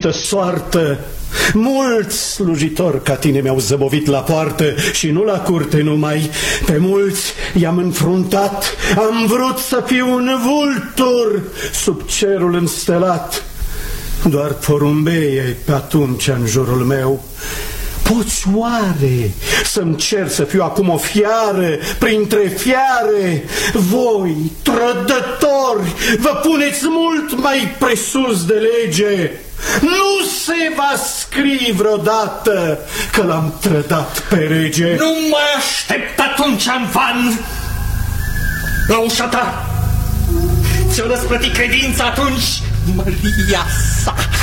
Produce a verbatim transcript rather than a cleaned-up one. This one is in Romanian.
multă soartă. Mulți slujitori ca tine mi-au zăbovit la poartă și nu la curte numai. Pe mulți i-am înfruntat, am vrut să fiu un vultur sub cerul înstelat. Doar porumbeie pe atunci în jurul meu. Poți oare să-mi cer să fiu acum o fiară printre fiare? Voi, trădători, vă puneți mult mai presus de lege. Nu se va scrie vreodată că l-am trădat pe rege. Nu mai aștept atunci în van. La ușa ta ți-o răsplăti credința atunci Maria sa.